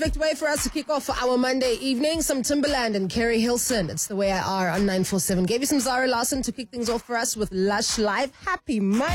Perfect way for us to kick off our Monday evening. Some Timberland and Kerry Hilson. It's The Way I Are on 947. Gave you some Zara Larson to kick things off for us with Lush Live. Happy Monday!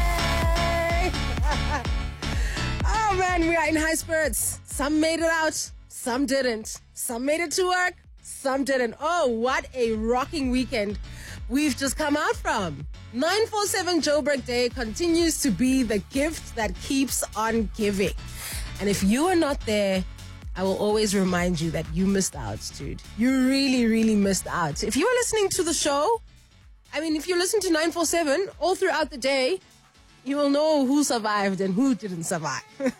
Oh man, we are in high spirits. Some made it out, some didn't. Some made it to work, some didn't. Oh, what a rocking weekend we've just come out from. 947 Joburg Day continues to be the gift that keeps on giving. And if you are not there, I will always remind you that you missed out, dude. You really, really missed out. If you were listening to the show, if you listen to 947 all throughout the day, you will know who survived and who didn't survive. Those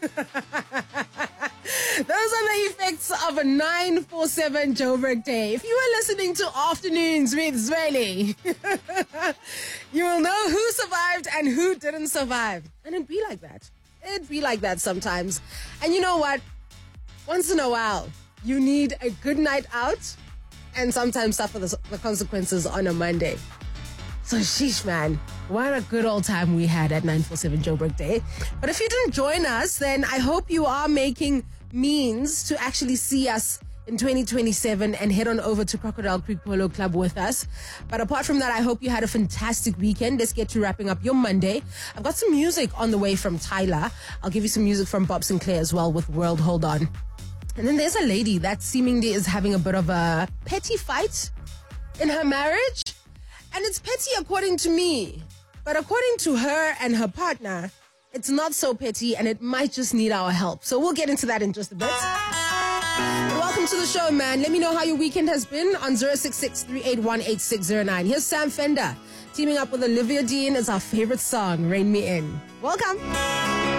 are the effects of a 947 Joburg Day. If you were listening to Afternoons with Zweli, you will know who survived and who didn't survive. And it'd be like that. It'd be like that sometimes. And you know what? Once in a while, you need a good night out and sometimes suffer the consequences on a Monday. So sheesh, man, what a good old time we had at 947 Joburg Day. But if you didn't join us, then I hope you are making means to actually see us in 2027 and head on over to Crocodile Creek Polo Club with us. But apart from that, I hope you had a fantastic weekend. Let's get to wrapping up your Monday. I've got some music on the way from Tyler. I'll give you some music from Bob Sinclair as well with World Hold On. And then there's a lady that seemingly is having a bit of a petty fight in her marriage. And it's petty according to me. But according to her and her partner, it's not so petty and it might just need our help. So we'll get into that in just a bit. But welcome to the show, man. Let me know how your weekend has been on 066-381-8609. Here's Sam Fender teaming up with Olivia Dean. It's our favorite song, Rain Me In. Welcome.